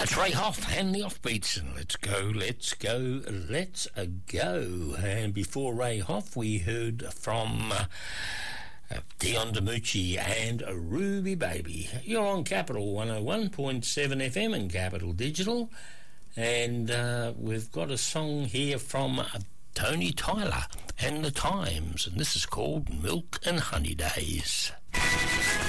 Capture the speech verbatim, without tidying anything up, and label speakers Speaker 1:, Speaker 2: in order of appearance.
Speaker 1: That's Ray Hoff and the Offbeats, and let's go, let's go, let's go. And before Ray Hoff, we heard from uh, uh, Dion DiMucci and Ruby Baby. You're on Capital one oh one point seven F M and Capital Digital, and uh, we've got a song here from uh, Tony Tyler and the Times, and this is called Milk and Honey Days.